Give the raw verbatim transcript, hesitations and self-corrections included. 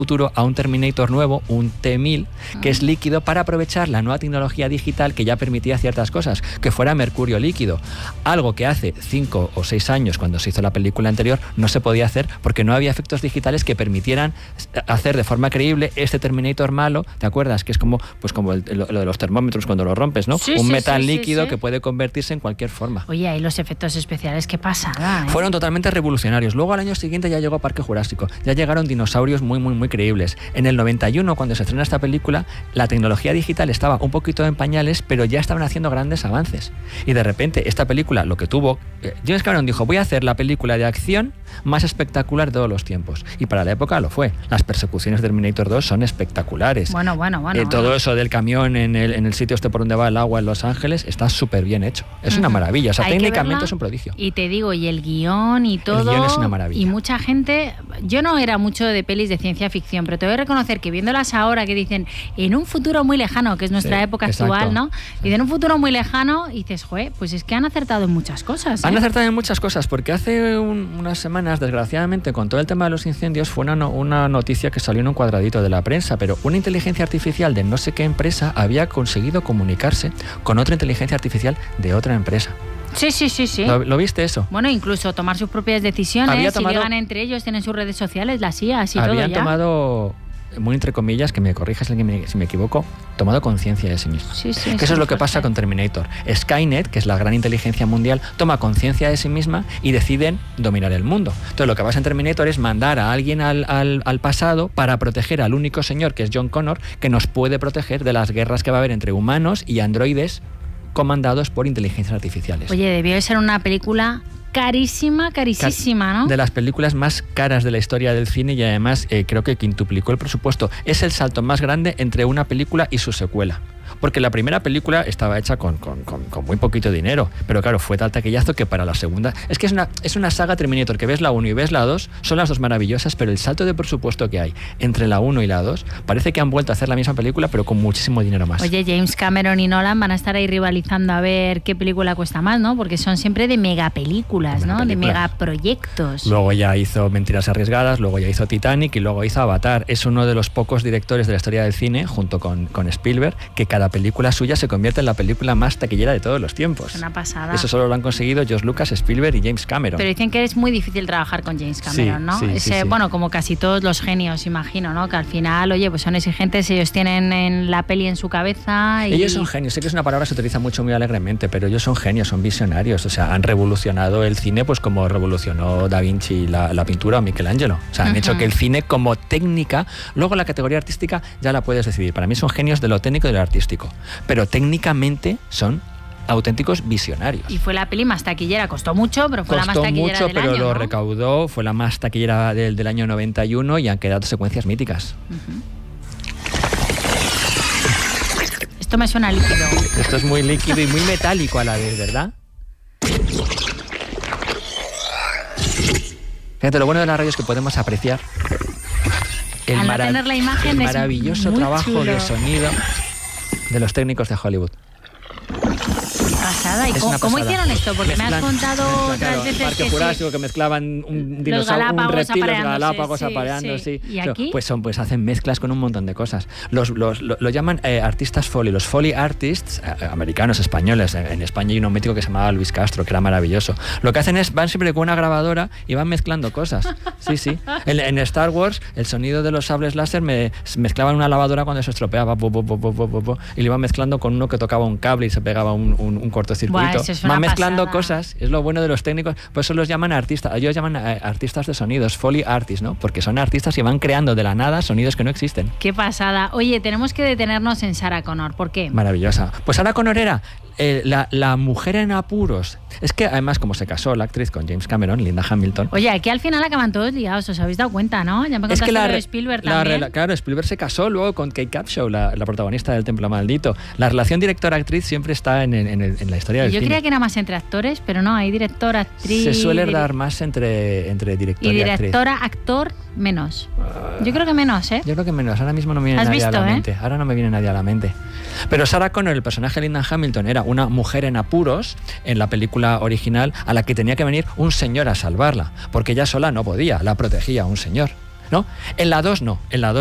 futuro a un Terminator nuevo, un T mil, que es líquido para aprovechar la nueva tecnología digital que ya permitía ciertas cosas, que fuera mercurio líquido. Algo que hace cinco o seis años, cuando se hizo la película anterior, no se podía hacer porque no había efectos digitales que permitieran hacer de forma creíble este Terminator malo, ¿te acuerdas? Que es como, pues como el, lo, lo de los termómetros cuando lo rompes, ¿no? Sí, un sí, metal sí, líquido sí, sí. que puede convertirse en cualquier forma. Oye, ahí los efectos especiales, qué pasada, ¿eh? Fueron totalmente revolucionarios. Luego al año siguiente ya llegó Parque Jurásico, ya llegaron dinosaurios muy, muy, muy creíbles. En el noventa y uno, cuando se estrena esta película, la tecnología digital estaba un poquito en pañales, pero ya estaban haciendo grandes avances. Y de repente, esta película, lo que tuvo... Eh, James Cameron dijo, voy a hacer la película de acción más espectacular de todos los tiempos. Y para la época lo fue. Las persecuciones de Terminator dos son espectaculares. Bueno, bueno, bueno. Eh, todo bueno. eso del camión en el, en el sitio este por donde va el agua en Los Ángeles está súper bien hecho. Es uh-huh. una maravilla. O sea, Hay técnicamente es un prodigio. Y te digo, y el guión y todo... El guión es una maravilla. Y mucha gente... Yo no era mucho de pelis de ciencia ficción, pero te voy a reconocer que viéndolas ahora que dicen en un futuro muy lejano, que es nuestra sí, época exacto. actual, ¿no? Y de en un futuro muy lejano y dices, joder, pues es que han acertado en muchas cosas, ¿eh? Han acertado en muchas cosas, porque hace un, unas semanas, desgraciadamente, con todo el tema de los incendios, fue una, no, una noticia que salió en un cuadradito de la prensa, pero una inteligencia artificial de no sé qué empresa había conseguido comunicarse con otra inteligencia artificial de otra empresa. Sí, sí, sí, sí. ¿Lo, ¿Lo viste eso? Bueno, incluso tomar sus propias decisiones, Había si tomado, llegan entre ellos, tienen sus redes sociales, las I As y todo ya. Habían tomado, muy entre comillas, que me corrijas si me, si me equivoco, tomado conciencia de sí mismo. Sí, sí, que sí, eso es lo que fuerte. pasa con Terminator. Skynet, que es la gran inteligencia mundial, toma conciencia de sí misma y deciden dominar el mundo. Entonces lo que pasa en Terminator es mandar a alguien al, al, al pasado para proteger al único señor, que es John Connor, que nos puede proteger de las guerras que va a haber entre humanos y androides comandados por inteligencias artificiales. Oye, debió de ser una película carísima, carísima, ¿no? De las películas más caras de la historia del cine y además eh, creo que quintuplicó el presupuesto. Es el salto más grande entre una película y su secuela. Porque la primera película estaba hecha con, con, con, con muy poquito dinero, pero claro, fue tal taquillazo que para la segunda... Es que es una, es una saga Terminator, que ves la uno y ves la dos, son las dos maravillosas, pero el salto de presupuesto que hay entre la uno y la dos, parece que han vuelto a hacer la misma película, pero con muchísimo dinero más. Oye, James Cameron y Nolan van a estar ahí rivalizando a ver qué película cuesta más, ¿no? Porque son siempre de megapelículas, ¿no? De megaproyectos. Luego ya hizo Mentiras Arriesgadas, luego ya hizo Titanic y luego hizo Avatar. Es uno de los pocos directores de la historia del cine, junto con, con Spielberg, que cada película suya se convierte en la película más taquillera de todos los tiempos. Es una pasada. Eso solo lo han conseguido George Lucas, Spielberg y James Cameron. Pero dicen que es muy difícil trabajar con James Cameron, sí, ¿no? Sí, Ese, sí, sí. Bueno, como casi todos los genios, imagino, ¿no? Que al final, oye, pues son exigentes, ellos tienen en la peli en su cabeza y... Ellos son genios, sé que es una palabra que se utiliza mucho muy alegremente, pero ellos son genios, son visionarios, o sea, han revolucionado el cine pues como revolucionó Da Vinci la, la pintura o Michelangelo. O sea, han uh-huh. hecho que el cine como técnica, luego la categoría artística ya la puedes decidir. Para mí son genios de lo técnico y de lo artístico, pero técnicamente son auténticos visionarios. Y fue la peli más taquillera, costó mucho, pero fue costó la más taquillera mucho, del pero año, lo ¿no? recaudó, fue la más taquillera del, del año noventa y uno y han quedado secuencias míticas. Uh-huh. Esto me suena líquido. Esto es muy líquido y muy metálico a la vez, ¿verdad? Fíjate, lo bueno de la radio es que podemos apreciar el, Al no marav- tener la imagen el es maravilloso muy trabajo chulo. de sonido de los técnicos de Hollywood. Pasada. ¿Y Es cómo, una cómo pasada. hicieron esto? Porque Mezclan- me has contado mezclan, otras claro, veces Parque que Jurásico, sí. que mezclaban un dinosaurio, un Galápagos reptil, los apareándose, galápagos sí, apareando, sí. sí. ¿Y aquí? Pues son, pues hacen mezclas con un montón de cosas. Los, los, lo, lo llaman eh, artistas Foley. Los Foley artists, eh, americanos, españoles. En, en España hay un mítico que se llamaba Luis Castro, que era maravilloso. Lo que hacen es, van siempre con una grabadora y van mezclando cosas. Sí, sí. En, en Star Wars, el sonido de los sables láser me mezclaban una lavadora cuando se estropeaba, bo, bo, bo, bo, bo, bo, y lo iban mezclando con uno que tocaba un cable y se pegaba un, un, un cortocircuito. Buah, eso es una van mezclando pasada. cosas, es lo bueno de los técnicos, por eso los llaman artistas, ellos llaman eh, artistas de sonidos, Foley artists, ¿no? Porque son artistas y van creando de la nada sonidos que no existen. Qué pasada. Oye, tenemos que detenernos en Sarah Connor, ¿por qué? Maravillosa. Pues Sarah Connor era eh, la, la mujer en apuros. Es que además, como se casó la actriz con James Cameron, Linda Hamilton. Oye, aquí al final acaban todos liados, os habéis dado cuenta, ¿no? Ya me contaste Es que la, lo de Spielberg la, también. la, claro, Spielberg se casó luego con Kate Capshaw, la, la protagonista del Templo Maldito. La relación director-actriz siempre está en, en, en, en la historia del Yo cine. creía que era más entre actores, pero no, hay director, actriz... Se suele dir- dar más entre, entre director Y y, actriz. directora, actor, menos. Yo creo que menos, ¿eh? Yo creo que menos, ahora mismo no me viene ¿Has nadie visto, a la eh? mente. Ahora no me viene nadie a la mente. Pero Sarah Connor, el personaje de Linda Hamilton, era una mujer en apuros en la película original a la que tenía que venir un señor a salvarla, porque ella sola no podía, la protegía un señor. ¿no? En la dos no, en la dos